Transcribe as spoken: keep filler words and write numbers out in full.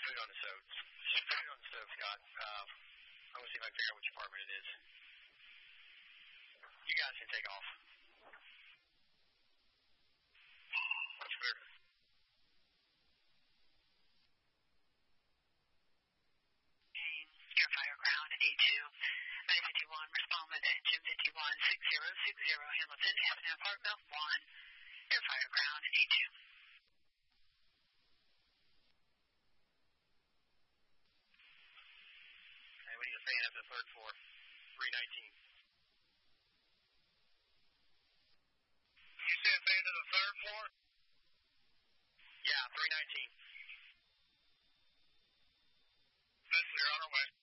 food on the stove. Some food on the stove, Scott. Uh, I'm going to see if I can figure out which apartment it is. You guys can take off. That's weird. Air Fireground A two, nine fifty-one, respondent engine fifty-one, six zero six zero, Hamilton Avenue, apartment one, Air Fireground A two. Okay, we need a fan up to the third floor, three nineteen. You said a fan to the third floor? Yeah, three nineteen. That's, they're on our way.